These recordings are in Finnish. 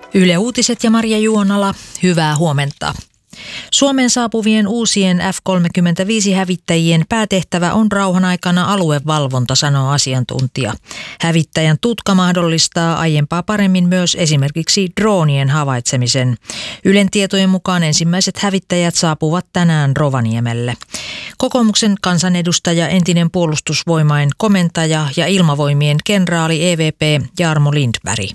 Yle Uutiset ja Maria Juonala, hyvää huomenta. Suomeen saapuvien uusien F-35-hävittäjien päätehtävä on rauhan aikana aluevalvonta, sanoo asiantuntija. Hävittäjän tutka mahdollistaa aiempaa paremmin myös esimerkiksi droonien havaitsemisen. Ylen tietojen mukaan ensimmäiset hävittäjät saapuvat tänään Rovaniemelle. Kokoomuksen kansanedustaja, entinen puolustusvoimain komentaja ja ilmavoimien kenraali EVP Jarmo Lindberg.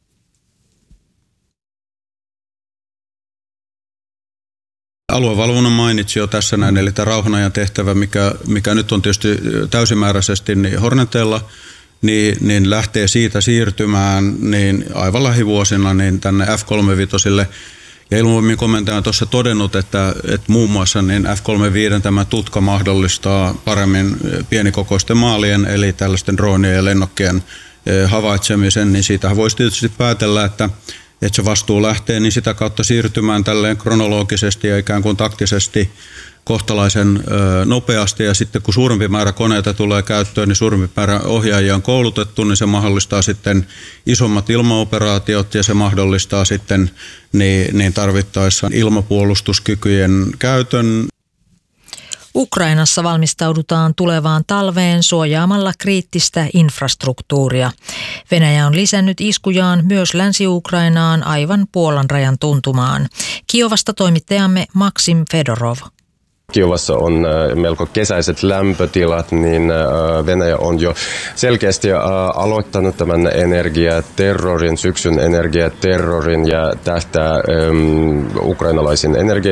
Aluevalvonnan mainitsi jo tässä näin, eli tämä rauhanajan tehtävä, mikä nyt on tietysti täysimääräisesti niin Horneteilla, niin lähtee siitä siirtymään niin aivan lähivuosina niin tänne F-35. Ja ilmavoimien komentaja on tuossa todennut, että muun muassa niin F-35 tämä tutka mahdollistaa paremmin pienikokoisten maalien, eli tällaisten droonien ja lennokkien havaitsemisen, niin siitä voisi tietysti päätellä, että se vastuu lähtee niin sitä kautta siirtymään tälleen kronologisesti ja ikään kuin taktisesti kohtalaisen nopeasti. Ja sitten kun suurempi määrä koneita tulee käyttöön, niin suurempi määrä ohjaajia on koulutettu, niin se mahdollistaa sitten isommat ilmaoperaatiot ja se mahdollistaa sitten niin tarvittaessa ilmapuolustuskykyjen käytön. Ukrainassa valmistaudutaan tulevaan talveen suojaamalla kriittistä infrastruktuuria. Venäjä on lisännyt iskujaan myös Länsi-Ukrainaan aivan Puolan rajan tuntumaan. Kiovasta toimittajamme Maksim Fedorov. Kiovassa on melko kesäiset lämpötilat, niin Venäjä on jo selkeästi aloittanut tämän syksyn energiaterrorin ja tähtää ukrainalaisiin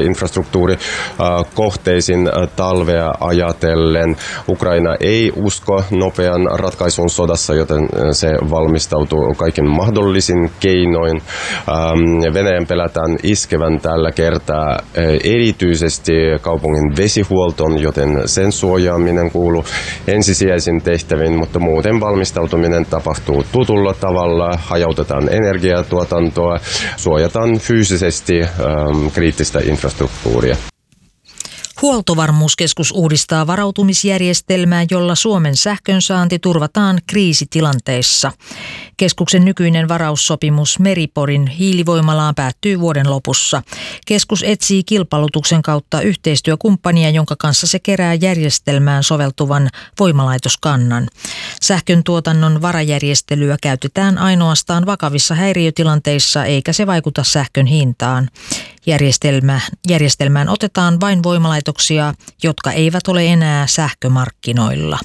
energiainfrastruktuurikohteisiin talvea ajatellen. Ukraina ei usko nopean ratkaisun sodassa, joten se valmistautuu kaikin mahdollisin keinoin. Venäjän pelätään iskevän tällä kertaa erityisesti kaupungin vesihuoltoon, joten sen suojaaminen kuuluu ensisijaisiin tehtäviin, mutta muuten valmistautuminen tapahtuu tutulla tavalla, hajautetaan energiatuotantoa, suojataan fyysisesti kriittistä infrastruktuuria. Huoltovarmuuskeskus uudistaa varautumisjärjestelmää, jolla Suomen sähkönsaanti turvataan kriisitilanteissa. Keskuksen nykyinen varaussopimus Meri-Porin hiilivoimalaan päättyy vuoden lopussa. Keskus etsii kilpailutuksen kautta yhteistyökumppania, jonka kanssa se kerää järjestelmään soveltuvan voimalaitoskannan. Sähkön tuotannon varajärjestelyä käytetään ainoastaan vakavissa häiriötilanteissa, eikä se vaikuta sähkön hintaan. Järjestelmään otetaan vain voimalaitoksia, jotka eivät ole enää sähkömarkkinoilla.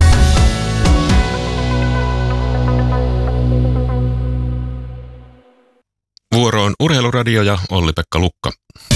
Vuoro on Urheiluradio ja Olli-Pekka Lukka.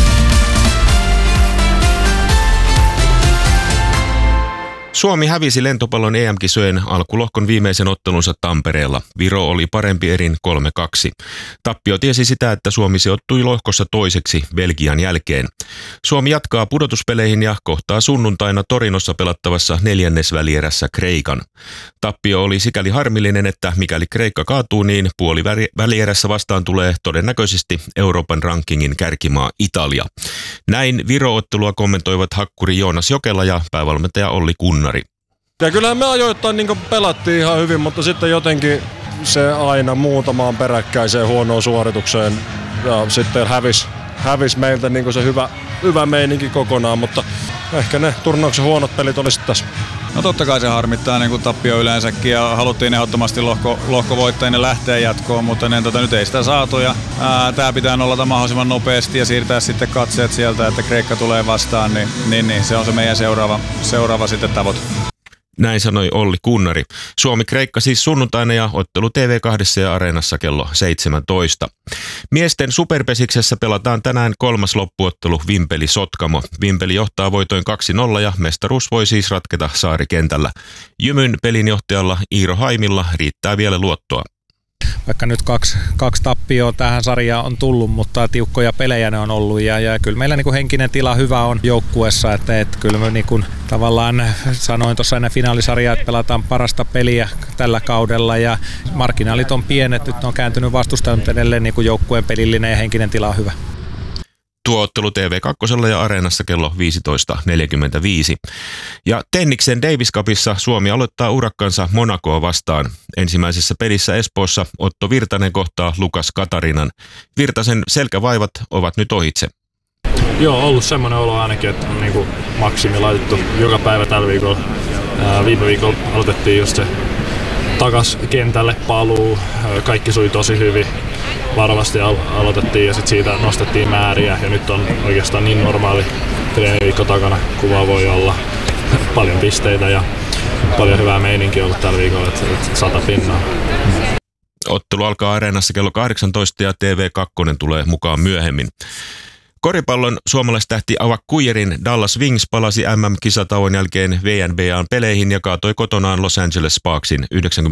Suomi hävisi lentopallon EM-kisojen alkulohkon viimeisen ottelunsa Tampereella. Viro oli parempi erin 3-2. Tappio tiesi sitä, että Suomi sijoittui lohkossa toiseksi Belgian jälkeen. Suomi jatkaa pudotuspeleihin ja kohtaa sunnuntaina Torinossa pelattavassa neljännesvälierässä Kreikan. Tappio oli sikäli harmillinen, että mikäli Kreikka kaatuu, niin puolivälierässä vastaan tulee todennäköisesti Euroopan rankingin kärkimaa Italia. Näin Viro-ottelua kommentoivat hakkuri Joonas Jokela ja päävalmentaja Olli Kunnari. Ja kyllähän me ajoittain pelattiin ihan hyvin, mutta sitten jotenkin se aina muutamaan peräkkäiseen huonoon suoritukseen ja sitten hävis meiltä se hyvä meininki kokonaan, mutta ehkä ne turnauksen huonot pelit olisi tässä. No totta kai se harmittaa niin kuin tappio yleensäkin ja haluttiin ehdottomasti lohkovoittajina lähteä jatkoon, mutta nyt ei sitä saatu ja tää pitää nollata mahdollisimman nopeasti ja siirtää sitten katseet sieltä, että Kreikka tulee vastaan, niin se on se meidän seuraava sitten tavoite. Näin sanoi Olli Kunnari. Suomi-Kreikka siis sunnuntaina ja ottelu TV2 ja Areenassa kello 17. Miesten superpesiksessä pelataan tänään kolmas loppuottelu Vimpeli-Sotkamo. Vimpeli johtaa voitoin 2-0 ja mestaruus voi siis ratketa Saarikentällä. Jymyn pelinjohtajalla Iiro Haimilla riittää vielä luottoa. Vaikka nyt kaksi tappioa tähän sarjaan on tullut, mutta tiukkoja pelejä ne on ollut ja kyllä meillä henkinen tila hyvä on joukkueessa, että kyllä me tavallaan sanoin tuossa ennen finaalisarjaa, että pelataan parasta peliä tällä kaudella ja marginaalit on pienet, nyt ne on kääntynyt vastustajan, mutta edelleen joukkueen pelillinen ja henkinen tila on hyvä. Tuo ottelu TV2 ja Areenassa kello 15.45. Ja tenniksen Davis Cupissa Suomi aloittaa urakkansa Monacoa vastaan. Ensimmäisessä pelissä Espoossa Otto Virtanen kohtaa Lukas Katarinan. Virtasen selkävaivat ovat nyt ohitse. Joo, ollut semmoinen olo ainakin, että on niinku maksimi laitettu joka päivä tällä viikolla. Viime viikolla aloitettiin just se takas kentälle paluu. Kaikki sui tosi hyvin. Varovasti aloitettiin ja sitten siitä nostettiin määriä ja nyt on oikeastaan niin normaali treeniviikko takana kuin vaan voi olla. Paljon pisteitä ja paljon hyvää meininkiä ollut tällä viikolla, että 100 pinnaa. Ottelu alkaa Areenassa kello 18 ja TV2 tulee mukaan myöhemmin. Koripallon suomalaistähti Avak Kuijerin Dallas Wings palasi MM-kisatauon jälkeen WNBA:n peleihin ja kaatoi kotonaan Los Angeles Sparksin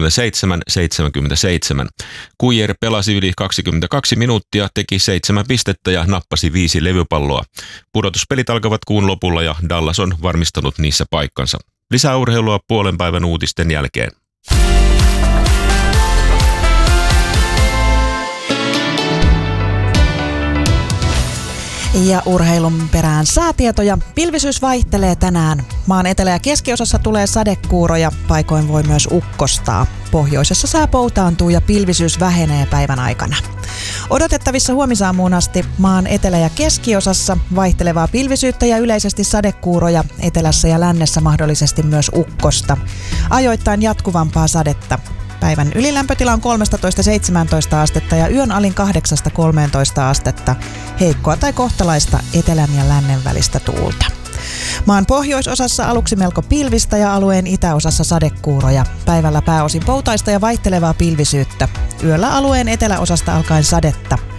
97-77. Kuijer pelasi yli 22 minuuttia, teki 7 pistettä ja nappasi 5 levypalloa. Pudotuspelit alkavat kuun lopulla ja Dallas on varmistanut niissä paikkansa. Lisää urheilua puolen päivän uutisten jälkeen. Ja urheilun perään säätietoja. Pilvisyys vaihtelee tänään. Maan etelä- ja keskiosassa tulee sadekuuroja, paikoin voi myös ukkostaa. Pohjoisessa sää poutaantuu ja pilvisyys vähenee päivän aikana. Odotettavissa huomisaamuun asti maan etelä- ja keskiosassa vaihtelevaa pilvisyyttä ja yleisesti sadekuuroja, etelässä ja lännessä mahdollisesti myös ukkosta. Ajoittain jatkuvampaa sadetta. Päivän ylilämpötila on 13-17 astetta ja yön alin 8-13 astetta. Heikkoa tai kohtalaista etelän ja lännen välistä tuulta. Maan pohjoisosassa aluksi melko pilvistä ja alueen itäosassa sadekuuroja. Päivällä pääosin poutaista ja vaihtelevaa pilvisyyttä. Yöllä alueen eteläosasta alkaen sadetta.